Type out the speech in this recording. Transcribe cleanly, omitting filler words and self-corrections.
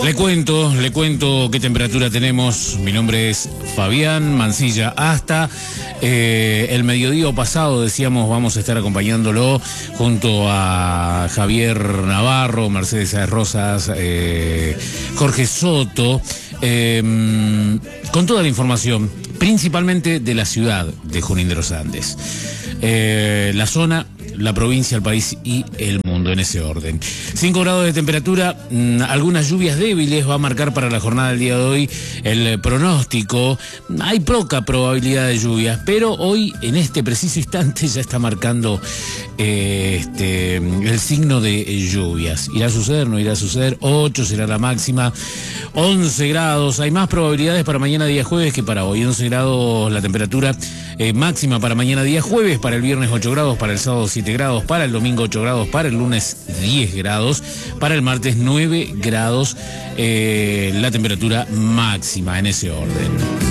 Le cuento qué temperatura tenemos. Mi nombre es Fabián Mancilla. Hasta el mediodía pasado, decíamos, vamos a estar acompañándolo junto a Javier Navarro, Mercedes Sáez Rosas, Jorge Soto, con toda la información, principalmente de la ciudad de Junín de los Andes. La zona, la provincia, el país y el mundo, en ese orden. 5 grados de temperatura, algunas lluvias débiles va a marcar para la jornada del día de hoy el pronóstico. Hay poca probabilidad de lluvias, pero hoy, en este preciso instante, ya está marcando el signo de lluvias. ¿Irá a suceder? ¿No irá a suceder? 8 será la máxima, 11 grados. Hay más probabilidades para mañana día jueves que para hoy. 11 grados la temperatura máxima para mañana día jueves, para el viernes 8 grados, para el sábado 7 grados, para el domingo 8 grados, para el lunes 10 grados, para el martes 9 grados la temperatura máxima, en ese orden.